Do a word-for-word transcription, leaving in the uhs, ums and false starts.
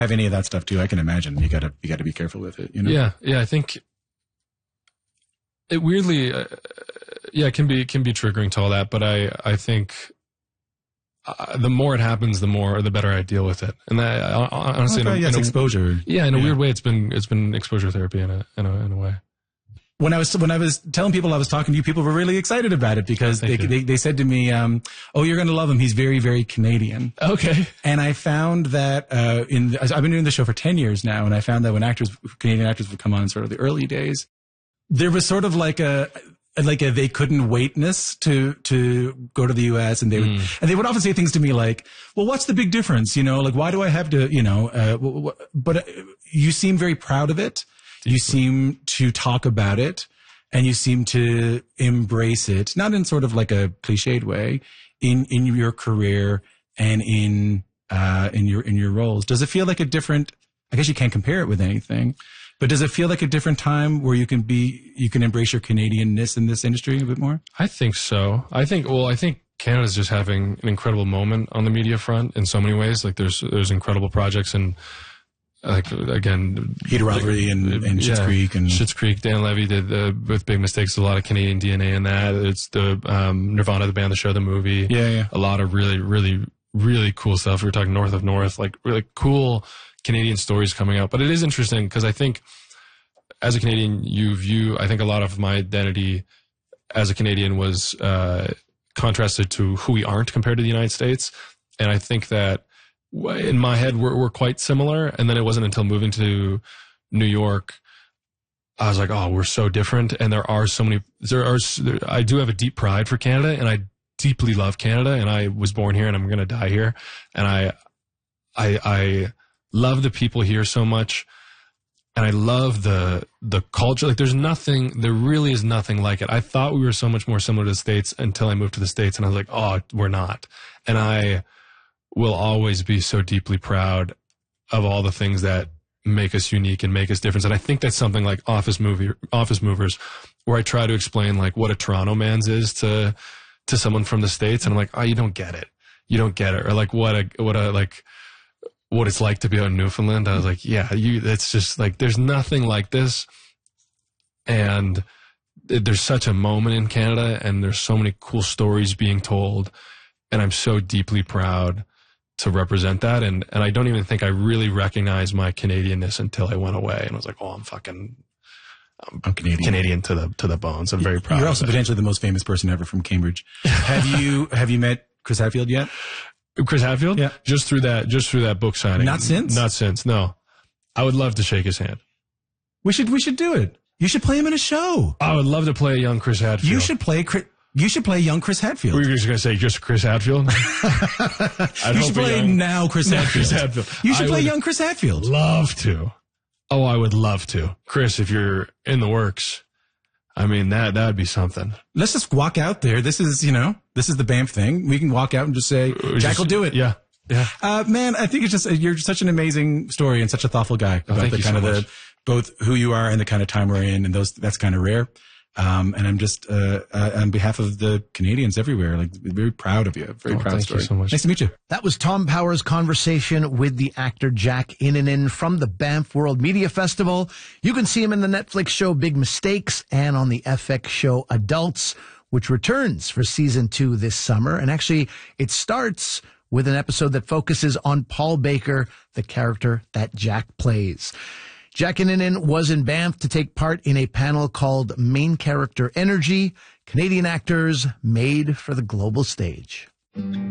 have any of that stuff too. I can imagine you gotta you gotta be careful with it. You know? Yeah, yeah. I think it weirdly, uh, yeah, it can be it can be triggering to all that. But I I think uh, the more it happens, the more the better I deal with it. And that, uh, honestly, okay, in a, yes, in a, exposure. Yeah, in a yeah. weird way, it's been it's been exposure therapy in a in a in a way. When I was when I was telling people I was talking to you, people were really excited about it because they, they they said to me, um, "Oh, you're going to love him. He's very very Canadian." Okay. And I found that uh, in the, I've been doing the show for ten years now, and I found that when actors Canadian actors would come on, sort of the early days, there was sort of like a like a they couldn't waitness to to go to the U S and they would mm. and they would often say things to me like, "Well, what's the big difference? You know, like why do I have to? You know, uh, w- w- but you seem very proud of it." You seem to talk about it and you seem to embrace it, not in sort of like a cliched way, in, in your career and in, uh, in your, in your roles. Does it feel like a different, I guess you can't compare it with anything, but does it feel like a different time where you can be, you can embrace your Canadianness in this industry a bit more? I think so. I think, well, I think Canada's just having an incredible moment on the media front in so many ways. Like there's, there's incredible projects and, like again, Peter Rivalry and, and Schitt's yeah, Creek and Schitt's Creek. Dan Levy did uh, with Big Mistakes. A lot of Canadian D N A in that. It's the um, Nirvana, the band, the show, the movie. Yeah, yeah. A lot of really, really, really cool stuff. We were talking North of North, like really cool Canadian stories coming out. But it is interesting because I think as a Canadian, you view. I think a lot of my identity as a Canadian was uh, contrasted to who we aren't compared to the United States, and I think that. In my head, we're, we're quite similar. And then it wasn't until moving to New York, I was like, oh, we're so different. And there are so many, there are, there, I do have a deep pride for Canada and I deeply love Canada and I was born here and I'm going to die here. And I, I, I love the people here so much. And I love the, the culture. Like there's nothing, there really is nothing like it. I thought we were so much more similar to the States until I moved to the States and I was like, oh, we're not. And I, will always be so deeply proud of all the things that make us unique and make us different. And I think that's something like Office Movie, Office Movers, where I try to explain like what a Toronto man's is to, to someone from the States. And I'm like, oh, you don't get it. You don't get it. Or like what a, what a, like, what it's like to be out in Newfoundland. I was like, yeah, you, it's just like, there's nothing like this. And there's such a moment in Canada and there's so many cool stories being told. And I'm so deeply proud to represent that. And, and I don't even think I really recognized my Canadianness until I went away. And I was like, oh, I'm fucking, I'm, I'm Canadian. Canadian to the, to the bones. I'm very proud. You're of also it. potentially the most famous person ever from Cambridge. Have you, have you met Chris Hadfield yet? Chris Hadfield? Yeah. Just through that, just through that book signing. Not since? Not since. No. I would love to shake his hand. We should, we should do it. You should play him in a show. I would love to play a young Chris Hadfield. You should play Chris. You should play young Chris Hadfield. Were you just going to say just Chris Hadfield? You should play young, now Chris Hadfield. Chris Hadfield. You should I play would young Chris Hadfield. Love to. Oh, I would love to. Chris, if you're in the works, I mean, that that would be something. Let's just walk out there. This is, you know, this is the Banff thing. We can walk out and just say, Jack just, will do it. Yeah. Yeah. Uh, man, I think it's just, you're such an amazing story and such a thoughtful guy oh, about the kind so of much. the, both who you are and the kind of time we're in. And those, that's kind of rare. Um, and I'm just, uh, uh, on behalf of the Canadians everywhere, like very proud of you. Very oh, proud thank story. You so much. Nice to meet you. That was Tom Power's conversation with the actor Jack Innanen from the Banff World Media Festival. You can see him in the Netflix show Big Mistakes and on the F X show Adults, which returns for season two this summer. And actually, it starts with an episode that focuses on Paul Baker, the character that Jack plays. Jack Innanen was in Banff to take part in a panel called Main Character Energy, Canadian Actors Made for the Global Stage.